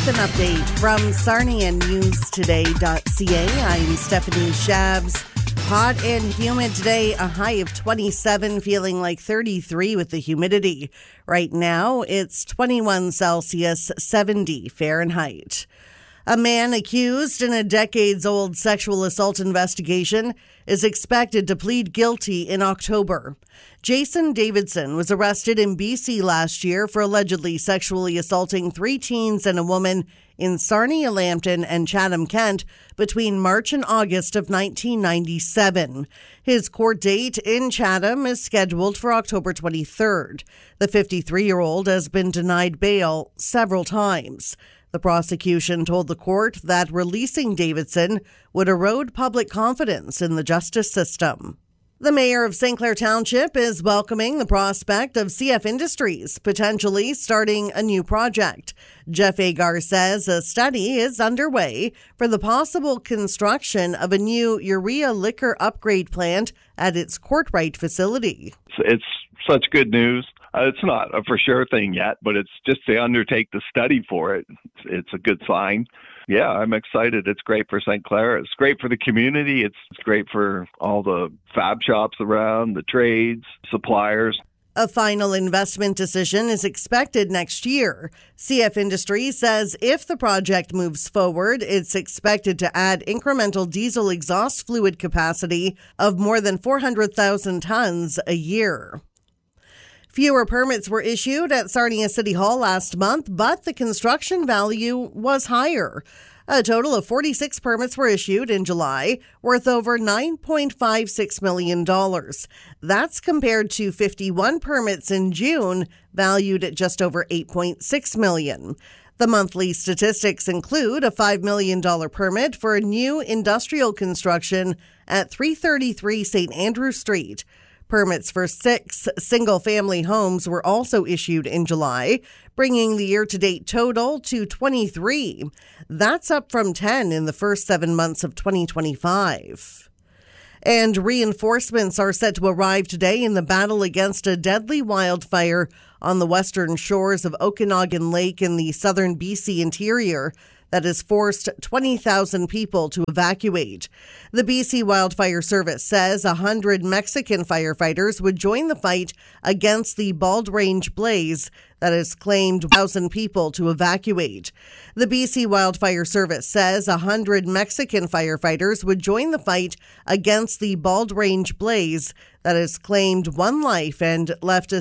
with an update from sarniannewstoday.ca. I'm Stephanie Shabs. Hot and humid today, a high of 27, feeling like 33 with the humidity. Right now, it's 21 Celsius, 70 Fahrenheit. A man accused in a decades-old sexual assault investigation is expected to plead guilty in October. Jason Davidson was arrested in BC last year for allegedly sexually assaulting 3 teens and a woman in Sarnia, Lambton, and Chatham, Kent between March and August of 1997. His court date in Chatham is scheduled for October 23rd. The 53-year-old has been denied bail several times. The prosecution told the court that releasing Davidson would erode public confidence in the justice system. The mayor of St. Clair Township is welcoming the prospect of CF Industries potentially starting a new project. Jeff Agar says a study is underway for the possible construction of a new urea liquor upgrade plant at its Courtright facility. It's such good news. It's not a for sure thing yet, but it's just to undertake the study for it. It's a good sign. Yeah, I'm excited. It's great for St. Clair. It's great for the community. It's great for all the fab shops around, the trades, suppliers. A final investment decision is expected next year. CF Industries says if the project moves forward, it's expected to add incremental diesel exhaust fluid capacity of more than 400,000 tons a year. Fewer permits were issued at Sarnia City Hall last month, but the construction value was higher. A total of 46 permits were issued in July, worth over $9.56 million. That's compared to 51 permits in June, valued at just over $8.6 million. The monthly statistics include a $5 million permit for a new industrial construction at 333 St. Andrew Street. Permits for 6 single-family homes were also issued in July, bringing the year-to-date total to 23. That's up from 10 in the first 7 months of 2025. And reinforcements are set to arrive today in the battle against a deadly wildfire on the western shores of Okanagan Lake in the southern BC interior that has forced 20,000 people to evacuate. The BC Wildfire Service says 100 Mexican firefighters would join the fight against the Bald Range blaze that has claimed 1,000 people to evacuate. The BC Wildfire Service says 100 Mexican firefighters would join the fight against the Bald Range blaze that has claimed 1 life and left a